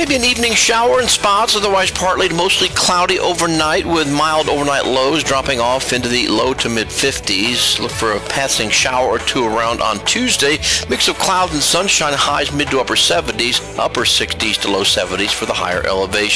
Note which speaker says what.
Speaker 1: Maybe an evening shower in spots, otherwise partly to mostly cloudy overnight with mild overnight lows dropping off into the low to mid 50s. Look for a passing shower or two around on Tuesday. Mix of clouds and sunshine, highs mid to upper 70s, upper 60s to low 70s for the higher elevation.